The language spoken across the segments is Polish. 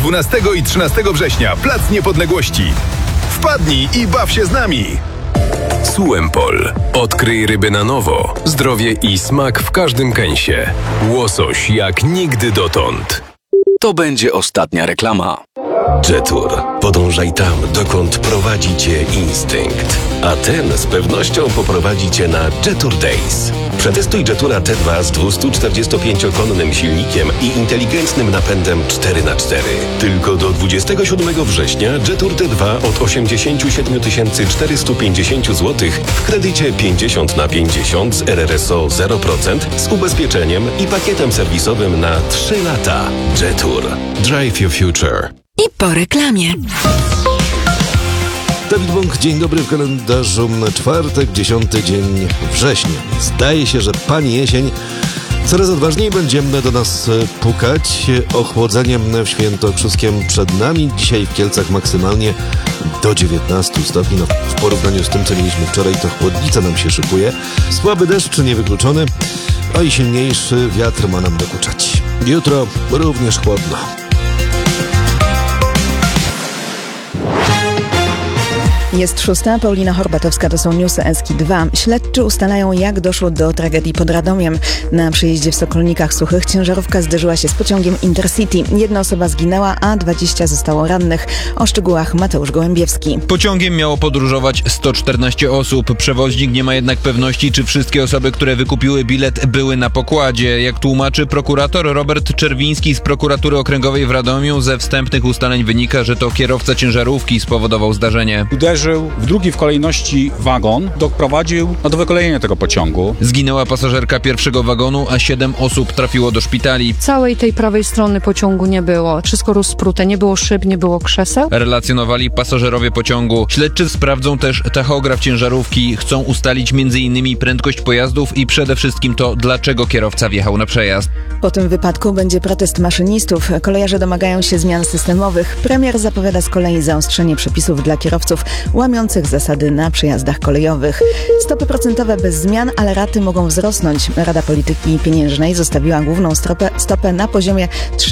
12 i 13 września Plac Niepodległości. Wpadnij i baw się z nami! Suempol. Odkryj ryby na nowo. Zdrowie i smak w każdym kęsie. Łosoś jak nigdy dotąd. To będzie ostatnia reklama. Jetour. Podążaj tam, dokąd prowadzi cię instynkt. A ten z pewnością poprowadzi cię na Jetour Days. Przetestuj Jetoura T2 z 245-konnym silnikiem i inteligentnym napędem 4x4. Tylko do 27 września Jetour T2 od 87 450 zł w kredycie 50/50 z RRSO 0% z ubezpieczeniem i pakietem serwisowym na 3 lata. Jetour. Drive your future. I po reklamie. Dawid Bąk, dzień dobry w kalendarzu. Czwartek, 10 dzień września. Zdaje się, że pani jesień coraz odważniej będzie do nas pukać. Ochłodzenie w Świętokrzyskiem przed nami. Dzisiaj w Kielcach maksymalnie do 19 stopni. W porównaniu z tym, co mieliśmy wczoraj, to chłodnica nam się szykuje. Słaby deszcz niewykluczony, a i silniejszy wiatr ma nam dokuczać. Jutro również chłodno. Jest 6. Paulina Horbatowska, to są newsy Eski2. Śledczy ustalają, jak doszło do tragedii pod Radomiem. Na przejeździe w Sokolnikach Suchych ciężarówka zderzyła się z pociągiem Intercity. 1 osoba zginęła, a 20 zostało rannych. O szczegółach Mateusz Gołębiewski. Pociągiem miało podróżować 114 osób. Przewoźnik nie ma jednak pewności, czy wszystkie osoby, które wykupiły bilet, były na pokładzie. Jak tłumaczy prokurator Robert Czerwiński z Prokuratury Okręgowej w Radomiu, ze wstępnych ustaleń wynika, że to kierowca ciężarówki spowodował zdarzenie. Uderzył w drugi w kolejności wagon, doprowadził do wykolejenia tego pociągu. Zginęła pasażerka pierwszego wagonu, a 7 osób trafiło do szpitali. Całej tej prawej strony pociągu nie było. Wszystko rozprute, nie było szyb, nie było krzeseł. Relacjonowali pasażerowie pociągu. Śledczy sprawdzą też tachograf ciężarówki. Chcą ustalić m.in. prędkość pojazdów i przede wszystkim to, dlaczego kierowca wjechał na przejazd. Po tym wypadku będzie protest maszynistów. Kolejarze domagają się zmian systemowych. Premier zapowiada z kolei zaostrzenie przepisów dla kierowców łamiących zasady na przejazdach kolejowych. Stopy procentowe bez zmian, ale raty mogą wzrosnąć. Rada Polityki Pieniężnej zostawiła główną stopę na poziomie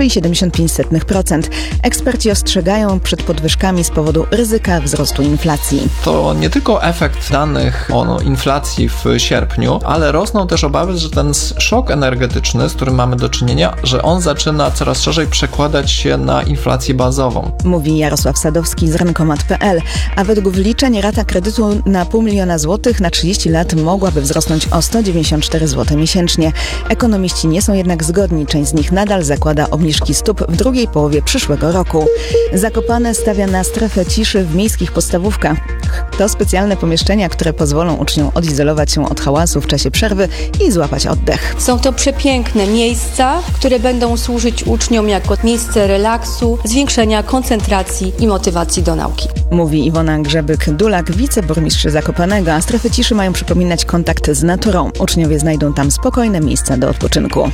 3,75%. Eksperci ostrzegają przed podwyżkami z powodu ryzyka wzrostu inflacji. To nie tylko efekt danych o inflacji w sierpniu, ale rosną też obawy, że ten szok energetyczny, z którym mamy do czynienia, że on zaczyna coraz szerzej przekładać się na inflację bazową. Mówi Jarosław Sadowski z Rynkomat.pl, a według wliczeń rata kredytu na 500 000 złotych na 30 lat mogłaby wzrosnąć o 194 zł miesięcznie. Ekonomiści nie są jednak zgodni. Część z nich nadal zakłada obniżki stóp w drugiej połowie przyszłego roku. Zakopane stawia na strefę ciszy w miejskich podstawówkach. To specjalne pomieszczenia, które pozwolą uczniom odizolować się od hałasu w czasie przerwy i złapać oddech. Są to przepiękne miejsca, które będą służyć uczniom jako miejsce relaksu, zwiększenia koncentracji i motywacji do nauki. Mówi Iwona Grzebyk-Dulak, wiceburmistrz Zakopanego, a strefy ciszy mają przypominać kontakt z naturą. Uczniowie znajdą tam spokojne miejsca do odpoczynku.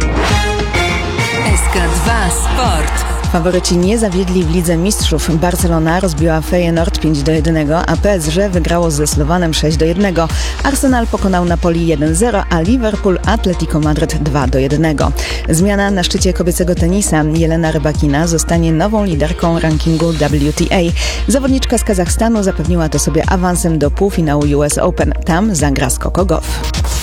SK2 Sport. Faworyci nie zawiedli w Lidze Mistrzów. Barcelona rozbiła Feyenoord 5-1, a PSG wygrało ze Slowanem 6-1. Arsenal pokonał Napoli 1-0, a Liverpool Atletico Madryt 2-1. Zmiana na szczycie kobiecego tenisa. Jelena Rybakina zostanie nową liderką rankingu WTA. Zawodniczka z Kazachstanu zapewniła to sobie awansem do półfinału US Open. Tam zagra z Coco Gauff.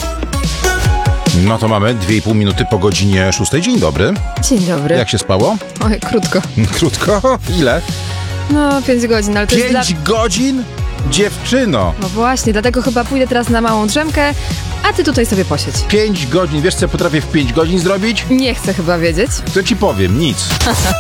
No to mamy 2,5 minuty po godzinie 6. Dzień dobry. Dzień dobry. Jak się spało? Oj, krótko. Krótko? Ile? No, 5 godzin, ale to 5 jest godzin? Dziewczyno! No właśnie, dlatego chyba pójdę teraz na małą drzemkę, a ty tutaj sobie posiedź. 5 godzin. Wiesz, co potrafię w 5 godzin zrobić? Nie chcę chyba wiedzieć. To ci powiem, nic.